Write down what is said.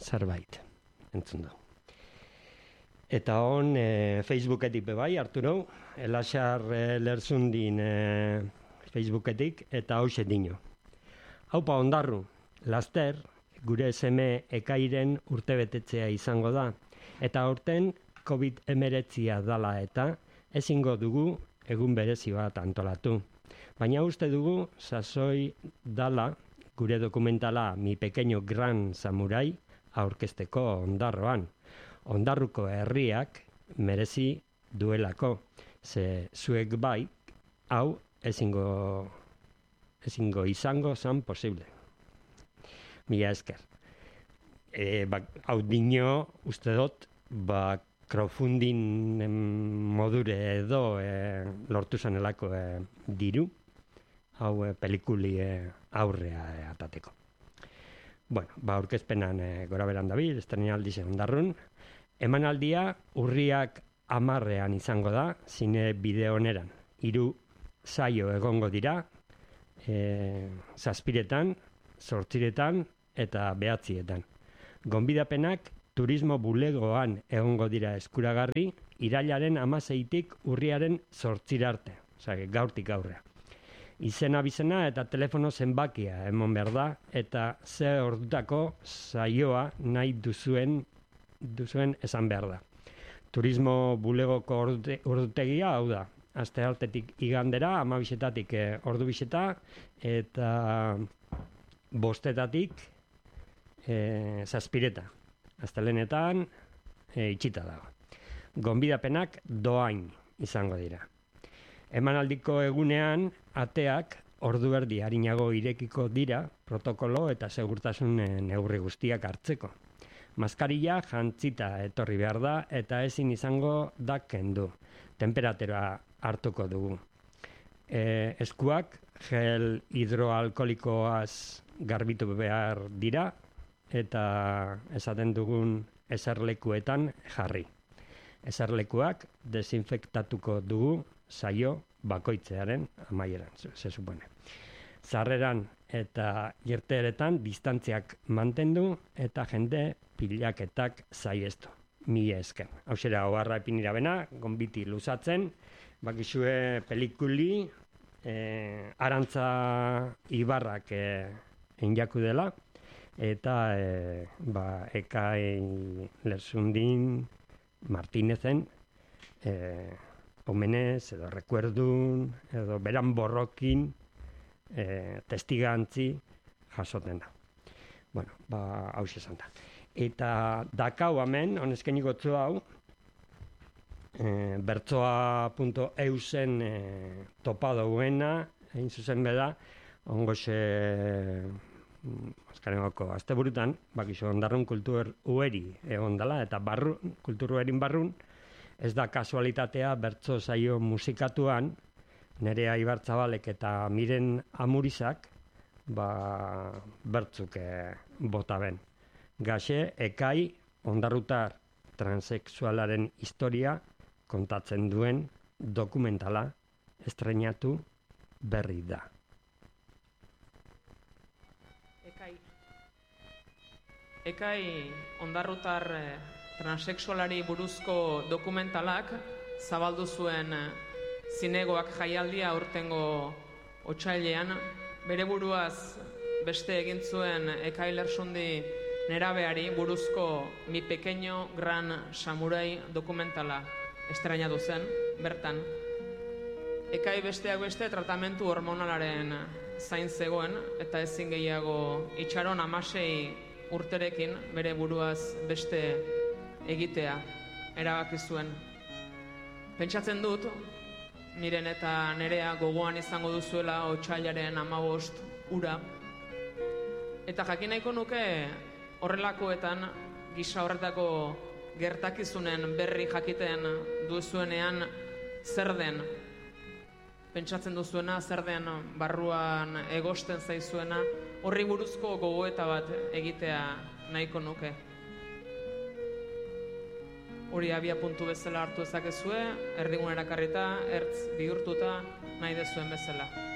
zerbait, entzun du. Eta hon, Facebooketik bebai, Arturo, Elaxar Lerzundin Facebooketik, eta hause dino. Haupa ondarru, laster, gure seme ekairen urtebetetzea izango da, eta aurten COVID-19 dala eta ezingo dugu egun berezi bat antolatu. Baina uste dugu, sasoi dala, gure dokumentala Mi Pequeño Gran Samurai aurkezteko ondarroan. Ondarruko herriak merezi duelako, ze zuek bai, hau ezingo izango zan posible. Mila esker. Hau dino, uste dut, crowdfunding modure edo lortu zanelako diru, hau pelikuli aurrea atateko. Bueno, aurkezpenan gora beran dabil, estrenaldi ondarrun. Emanaldia urriak 10 izango da, zine bideoneran. 3 saio egongo dira, 7etan, 8etan eta 9etan. Gonbidapenak turismo bulegoan egongo dira eskuragarri, irailaren 16tik urriaren 8 arte, gaurtik gaurrea. Izena bizena eta telefono zenbakia emon behar da, eta ze ordutako saioa nahi duzuen esan behar da. Turismo bulegoko ordutegia hau da. Aste hartetik igandera, 12etatik ordu biseta, eta 5etatik 7eta. Astelenetan itxita dago. Gonbidapenak doain izango dira. Emanaldiko egunean, ateak ordu erdi harinago irekiko dira protokolo eta segurtasun neurri guztiak hartzeko. Maskarilla jantzita etorri behar da eta ezin izango da kendu. Temperatura hartuko dugu. Eskuak gel hidroalkolikoaz garbitu behar dira eta esaten dugun eserlekuetan jarri. Eserlekuak desinfektatuko dugu saio bakoitzearen amaieran, se supone. Zarreran eta irteeretan distantziak mantendu eta jende pilaketak saiestu. Mila esker. Hauzera, oharra epinira bena, gonbiti luzatzen, bakizue pelikuli, Arantza Ibarrak einjaku dela, eta Ekai Lerzundin Martinezen omenez, edo rekuerdun, edo beran borrokin testigantzi jasoten da. Bueno, hau esan da. Eta dakau hemen, honezken igotzu hau, bertsoa.eusen topa duena, egin zuzen beda, ongoxe azkarengoko asteburutan, bakizu ondarrun kultur ueri egon dela, eta kultur uerin barrun, ez da kasualitatea bertso saio musikatuan, Nerea Ibartzabalek eta Miren Amurizak, bertzuk bota ben. Gaxe, Ekai, ondarrutar transexualaren historia kontatzen duen dokumentala estreinatu berri da. Ekai ondarrutar transexualari buruzko dokumentalak zabaldu zuen zinegoak jaialdia aurtengo otsailean, bere buruaz beste egin zuen Ekai Lersundi nerabeari buruzko Mi Pequeño Gran Samurai dokumentala estreinatu zen, bertan. Ekai besteak beste tratamentu hormonalaren zain zegoen eta ezin gehiago itxaron 16 urterekin bere buruaz beste egitea erabaki zuen. Pentsatzen dut, Miren eta Nerea gogoan izango duzuela otsailaren 15 ura. Eta jakin nahiko nuke horrelakoetan gisa horretako gertakizunen berri jakiten duzuenean zer den. Pentsatzen duzuena, zer den barruan egosten zaizuena, horri buruzko gogoeta bat egitea nahiko nuke. Hori abia puntu bezala hartu ezakezue, erdigunera karrita, ertz bihurtuta nahi dezuen bezala.